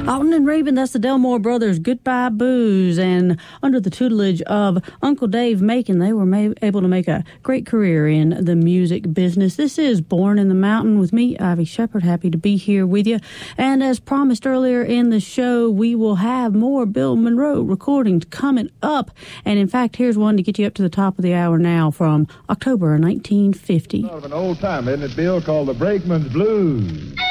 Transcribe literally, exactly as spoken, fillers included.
Alton and Rabin, that's the Delmore Brothers, Goodbye Booze. And under the tutelage of Uncle Dave Macon, they were ma- able to make a great career in the music business. This is Born in the Mountain with me, Ivy Shepard. Happy to be here with you. And as promised earlier in the show, we will have more Bill Monroe recordings coming up. And in fact, here's one to get you up to the top of the hour now from October nineteen fifty. Sort of an old time, isn't it, Bill, called the Brakeman's Blues.